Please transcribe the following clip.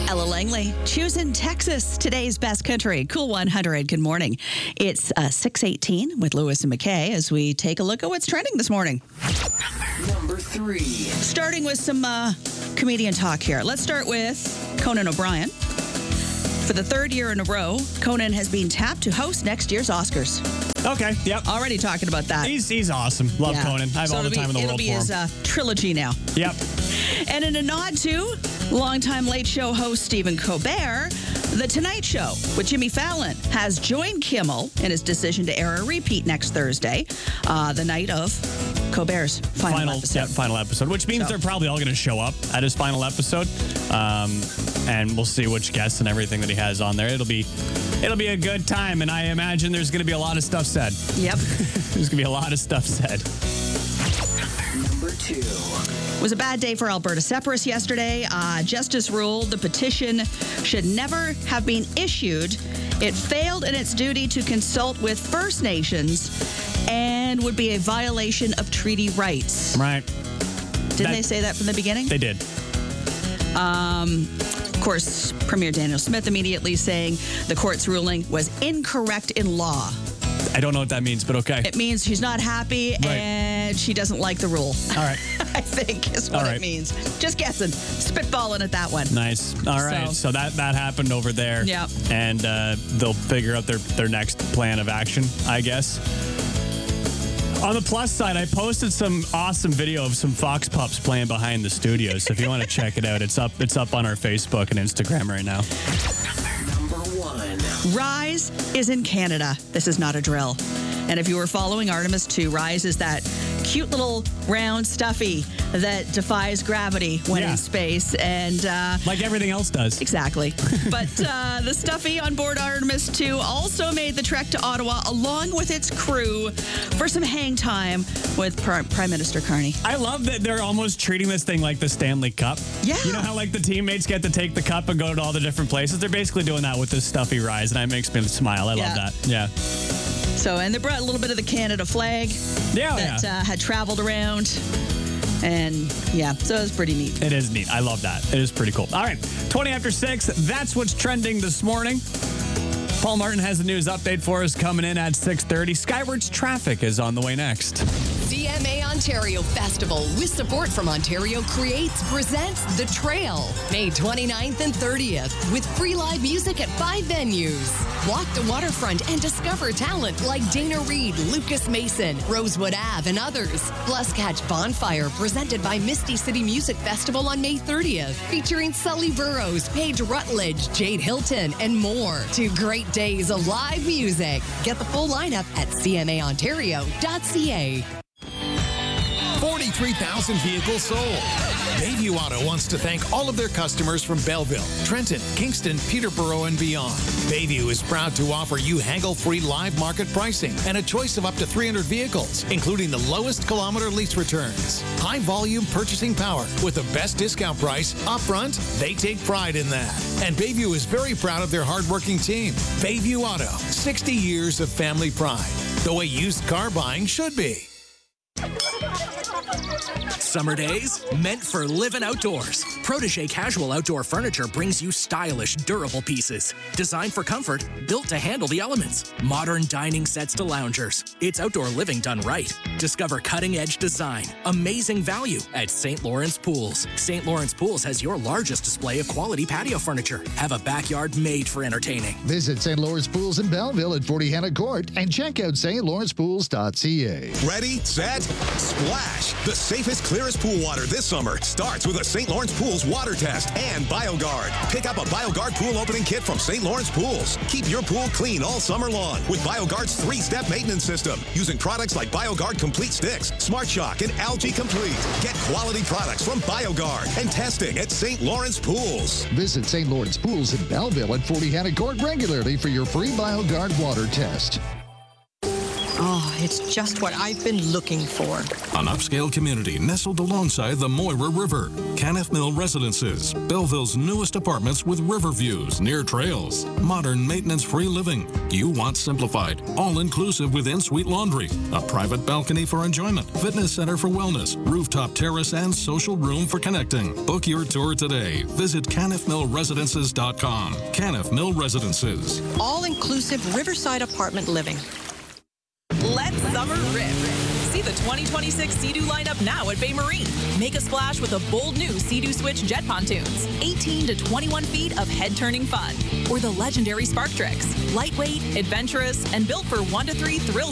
Ella Langley, choosing Texas, today's best country. Cool 100. Good morning. It's 6:18 with Lewis and McKay as we take a look at what's trending this morning. Number 3. Starting with some comedian talk here. Let's start with Conan O'Brien. For the third year in a row, Conan has been tapped to host next year's Oscars. Okay, yep. Already talking about that. He's awesome. Love Yeah. Conan. I have all the time in the world for him. It'll be his trilogy now. Yep. And in a nod to longtime Late Show host Stephen Colbert, The Tonight Show with Jimmy Fallon has joined Kimmel in his decision to air a repeat next Thursday, the night of Colbert's final episode. Yeah, final episode, which means they're probably all going to show up at his final episode. And we'll see which guests and everything that he has on there. It'll be a good time, and I imagine there's going to be a lot of stuff said. Yep. There's going to be a lot of stuff said. Number 2. It was a bad day for Alberta separatists yesterday. Justice ruled the petition should never have been issued. It failed in its duty to consult with First Nations and would be a violation of treaty rights. Right. Didn't they say that from the beginning? They did. Of course, Premier Daniel Smith immediately saying the court's ruling was incorrect in law. I don't know what that means, but okay. It means she's not happy and she doesn't like the rule. All right. I think is what it means. Just guessing. Spitballing at that one. Nice. All right. So that happened over there. Yep. And they'll figure out their next plan of action, I guess. On the plus side, I posted some awesome video of some fox pups playing behind the studio. So if you want to check it out, it's up on our Facebook and Instagram right now. Number 1. Rise is in Canada. This is not a drill. And if you were following Artemis 2, Rise is that cute little round stuffy that defies gravity when in space. And like everything else does. Exactly. But the stuffy on board Artemis 2 also made the trek to Ottawa along with its crew for some hang time with Prime Minister Carney. I love that they're almost treating this thing like the Stanley Cup. Yeah. You know how like the teammates get to take the cup and go to all the different places? They're basically doing that with this stuffy Rise, and that makes me smile. I love that. Yeah. So, and they brought a little bit of the Canada flag that had traveled around. And so it was pretty neat. It is neat. I love that. It is pretty cool. All right, 20 after 6. That's what's trending this morning. Paul Martin has the news update for us coming in at 6:30. Skywards Traffic is on the way next. CMA Ontario Festival, with support from Ontario Creates, presents The Trail, May 29th and 30th, with free live music at 5 venues. Walk the waterfront and discover talent like Dana Reed, Lucas Mason, Rosewood Ave, and others. Plus, catch Bonfire, presented by Misty City Music Festival on May 30th, featuring Sully Burrows, Paige Rutledge, Jade Hilton, and more. 2 great days of live music. Get the full lineup at cmaontario.ca. 43,000 vehicles sold. Bayview Auto wants to thank all of their customers from Belleville, Trenton, Kingston, Peterborough, and beyond. Bayview is proud to offer you haggle-free live market pricing and a choice of up to 300 vehicles, including the lowest kilometer lease returns. High-volume purchasing power with the best discount price upfront. They take pride in that. And Bayview is very proud of their hardworking team. Bayview Auto, 60 years of family pride. The way used car buying should be. Summer days meant for living outdoors. Protégé Casual Outdoor Furniture brings you stylish, durable pieces. Designed for comfort, built to handle the elements. Modern dining sets to loungers. It's outdoor living done right. Discover cutting-edge design, amazing value at St. Lawrence Pools. St. Lawrence Pools has your largest display of quality patio furniture. Have a backyard made for entertaining. Visit St. Lawrence Pools in Belleville at 40 Hannah Court and check out stlawrencepools.ca. Ready, set, splash! The safest, clearest pool water this summer starts with a St. Lawrence Pools water test and BioGuard. Pick up a BioGuard pool opening kit from St. Lawrence Pools. Keep your pool clean all summer long with BioGuard's 3-step maintenance system using products like BioGuard Complete Sticks, Smart Shock, and Algae Complete. Get quality products from BioGuard and testing at St. Lawrence Pools. Visit St. Lawrence Pools in Belleville at 40 Hannah Court regularly for your free BioGuard water test. Oh, it's just what I've been looking for. An upscale community nestled alongside the Moira River. Caniff Mill Residences, Belleville's newest apartments with river views near trails. Modern maintenance-free living. You want simplified, all-inclusive with in-suite laundry, a private balcony for enjoyment, fitness center for wellness, rooftop terrace, and social room for connecting. Book your tour today. Visit caniffmillresidences.com. Caniff Mill Residences. All-inclusive riverside apartment living. Let summer rip. See the 2026 Sea-Doo lineup now at Bay Marine. Make a splash with the bold new Sea-Doo Switch jet pontoons. 18 to 21 feet of head-turning fun. Or the legendary Spark Tricks. Lightweight, adventurous, and built for 1 to 3 thrill